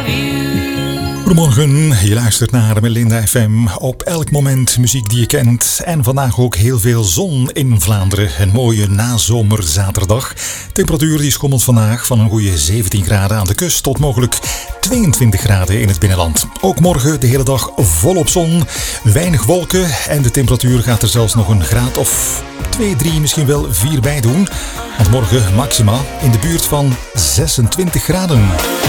Goedemorgen, je luistert naar Melinda FM. Op elk moment muziek die je kent. En vandaag ook heel veel zon in Vlaanderen. Een mooie nazomerzaterdag. Temperatuur die schommelt vandaag van een goede 17 graden aan de kust tot mogelijk 22 graden in het binnenland. Ook morgen de hele dag volop zon, weinig wolken en de temperatuur gaat er zelfs nog een graad of 2, 3, misschien wel 4 bij doen. Want morgen maxima in de buurt van 26 graden.